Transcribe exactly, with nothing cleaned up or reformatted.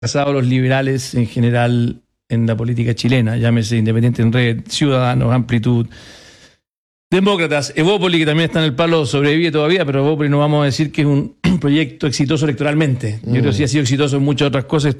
fracasados los liberales en general en la política chilena, llámese Independiente en Red, Ciudadanos, Amplitud, Demócratas, Evópoli, que también está en el palo, sobrevive todavía, pero Evópoli no vamos a decir que es un proyecto exitoso electoralmente. Yo mm. creo que sí ha sido exitoso en muchas otras cosas.